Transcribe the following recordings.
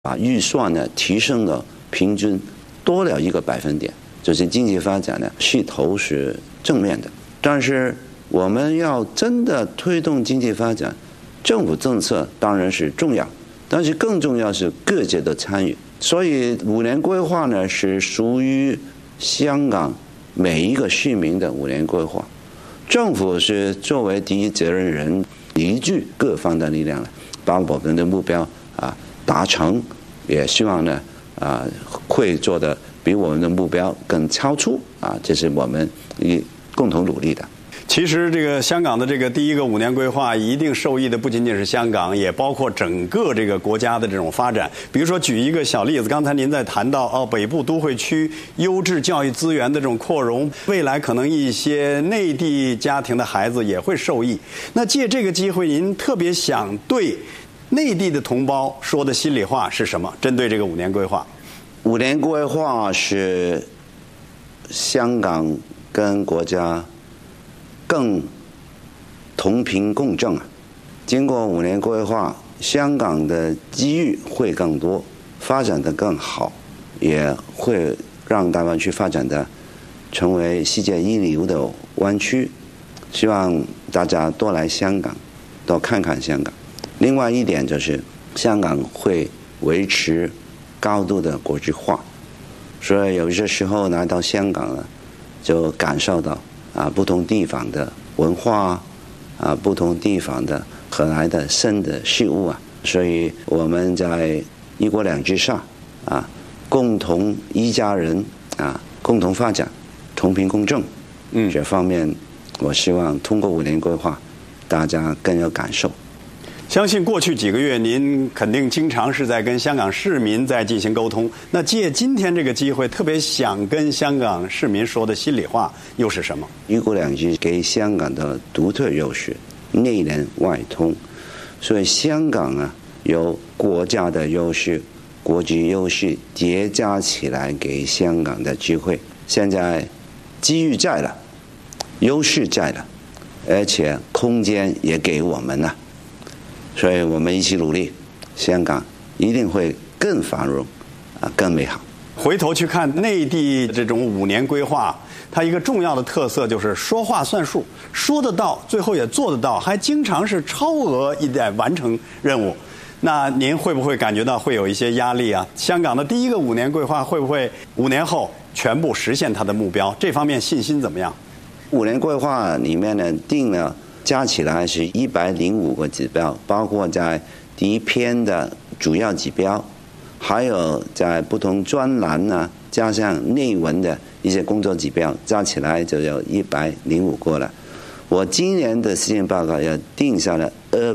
把预算呢提升了平均多了1个百分点，就是经济发展呢势头是正面的。但是我们要真的推动经济发展，政府政策当然是重要，但是更重要是各界的参与。所以5年规划呢是属于香港每一个市民的5年规划，政府是作为第一责任人，凝聚各方的力量来把我们的目标达成，也希望呢会做的比我们的目标更超出这是我们共同努力的。 其实这个香港的这个第一个5年规划一定受益的不仅仅是香港，也包括整个这个国家的这种发展。比如说举一个小例子，刚才您在谈到北部都会区优质教育资源的这种扩容，未来可能一些内地家庭的孩子也会受益。那借这个机会，您特别想对内地的同胞说的心里话是什么？针对这个5年规划 ，5年规划是香港跟国家更同频共振经过5年规划，香港的机遇会更多，发展得更好，也会让大湾区发展的成为世界一流的湾区。希望大家多来香港，多看看香港。另外一点就是香港会维持高度的国际化，所以有些时候来到香港呢，就感受到不同地方的文化不同地方的何来的新的事物所以我们在1国2制下共同一家人共同发展，同频共振。这方面我希望通过5年规划，大家更有感受。 相信过去几个月，您肯定经常是在跟香港市民在进行沟通。那借今天这个机会，特别想跟香港市民说的心里话又是什么 ？1国2制给香港的独特优势，内联外通，所以香港有国家的优势、国际优势叠加起来给香港的机会。现在机遇在了，优势在了，而且空间也给我们了。所以我们一起努力，香港一定会更繁荣更美好。 回头去看内地这种5年规划，它一个重要的特色就是说话算数，说得到，最后也做得到，还经常是超额在完成任务。那您会不会感觉到会有一些压力香港的第一个5年规划会不会5年后全部实现它的目标？这方面信心怎么样 ？5年规划里面呢定了加起来是105个指标，包括在第一篇的主要指标，还有在不同专栏加上内文的一些工作指标，加起来就有105个了。我今年的施政报告也定下了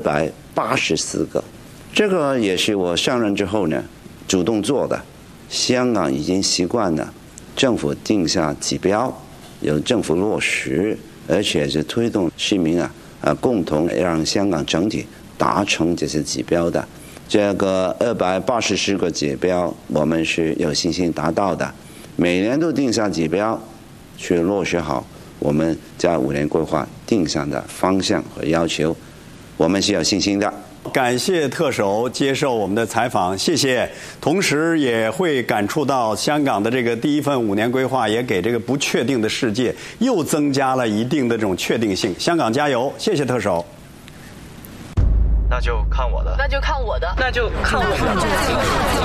284个，这个也是我上任之后呢主动做的。香港已经习惯了政府定下指标，由政府落实，而且是推动市民共同让香港整体达成这些指标的。这个284个指标，我们是有信心达到的。每年都定下指标，去落实好我们在5年规划定下的方向和要求，我们是有信心的。 感谢特首接受我们的采访，谢谢。同时也会感触到香港的这个第一份5年规划，也给这个不确定的世界又增加了一定的这种确定性。香港加油！谢谢特首。 那就看我的。 那就看我的。 那就看我的。